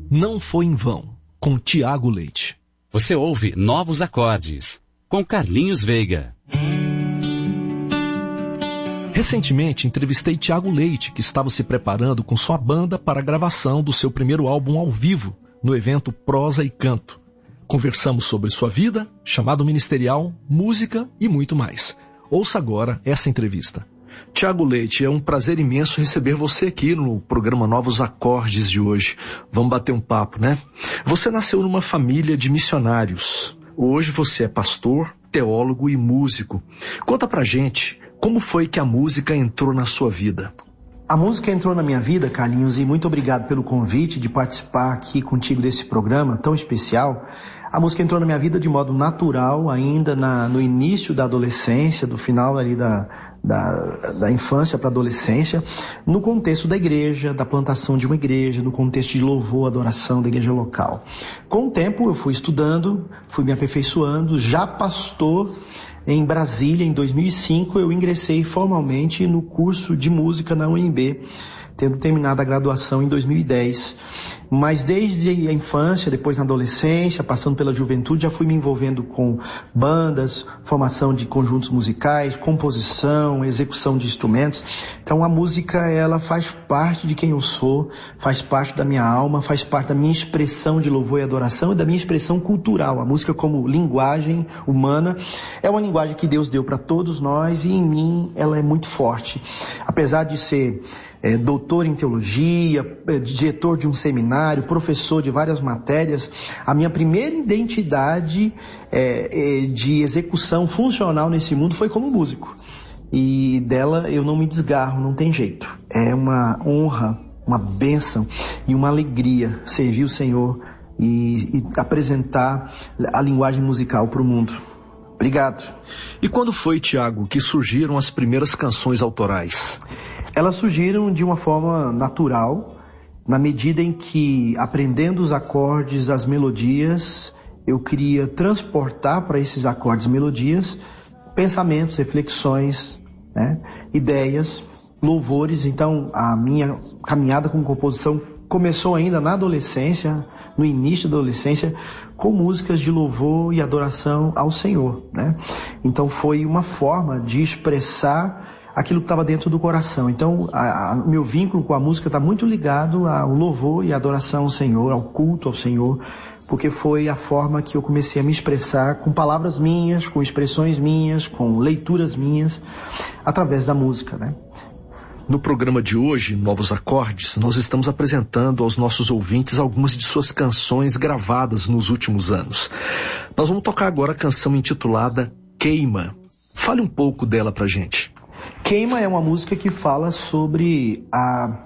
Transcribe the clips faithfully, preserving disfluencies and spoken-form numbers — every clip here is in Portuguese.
Não Foi em Vão, com Tiago Leite. Você ouve Novos Acordes, com Carlinhos Veiga. Recentemente entrevistei Tiago Leite, que estava se preparando com sua banda para a gravação do seu primeiro álbum ao vivo, no evento Prosa e Canto. Conversamos sobre sua vida, chamado ministerial, música e muito mais. Ouça agora essa entrevista. Tiago Leite, é um prazer imenso receber você aqui no programa Novos Acordes de hoje. Vamos bater um papo, né? Você nasceu numa família de missionários. Hoje você é pastor, teólogo e músico. Conta pra gente, como foi que a música entrou na sua vida? A música entrou na minha vida, Carlinhos, e muito obrigado pelo convite de participar aqui contigo desse programa tão especial. A música entrou na minha vida de modo natural, ainda na, no início da adolescência, do final ali da, da, da infância para a adolescência, no contexto da igreja, da plantação de uma igreja, no contexto de louvor, adoração da igreja local. Com o tempo eu fui estudando, fui me aperfeiçoando, já pastor em Brasília. Em dois mil e cinco eu ingressei formalmente no curso de música na U N B, tendo terminado a graduação em dois mil e dez. Mas desde a infância, depois na adolescência, passando pela juventude, já fui me envolvendo com bandas, formação de conjuntos musicais, composição, execução de instrumentos. Então a música, ela faz parte de quem eu sou, faz parte da minha alma, faz parte da minha expressão de louvor e adoração e da minha expressão cultural. A música como linguagem humana é uma linguagem que Deus deu para todos nós e em mim ela é muito forte. Apesar de ser é, doutor em teologia, é, diretor de um seminário, professor de várias matérias, a minha primeira identidade é, é, de execução funcional nesse mundo foi como músico. E dela eu não me desgarro, não tem jeito. É uma honra, uma bênção e uma alegria servir o Senhor e, e apresentar a linguagem musical para o mundo. Obrigado. E quando foi, Tiago, que surgiram as primeiras canções autorais? Elas surgiram de uma forma natural, na medida em que, aprendendo os acordes, as melodias, eu queria transportar para esses acordes e melodias pensamentos, reflexões, né, ideias, louvores. Então, a minha caminhada com composição começou ainda na adolescência, no início da adolescência, com músicas de louvor e adoração ao Senhor, né? Então, foi uma forma de expressar aquilo que estava dentro do coração. Então, o meu vínculo com a música está muito ligado ao louvor e adoração ao Senhor, ao culto ao Senhor, porque foi a forma que eu comecei a me expressar com palavras minhas, com expressões minhas, com leituras minhas, através da música, né? No programa de hoje, Novos Acordes, nós estamos apresentando aos nossos ouvintes algumas de suas canções gravadas nos últimos anos. Nós vamos tocar agora a canção intitulada Queima. Fale um pouco dela pra gente. Queima é uma música que fala sobre a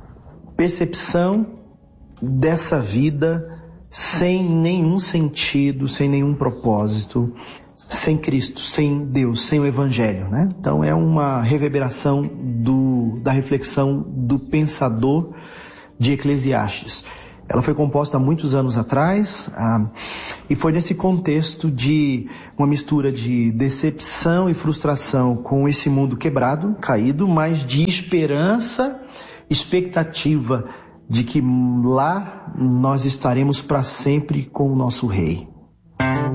percepção dessa vida sem nenhum sentido, sem nenhum propósito, sem Cristo, sem Deus, sem o Evangelho, né? Então é uma reverberação do, da reflexão do pensador de Eclesiastes. Ela foi composta há muitos anos atrás, ah, e foi nesse contexto de uma mistura de decepção e frustração com esse mundo quebrado, caído, mas de esperança, expectativa de que lá nós estaremos para sempre com o nosso Rei.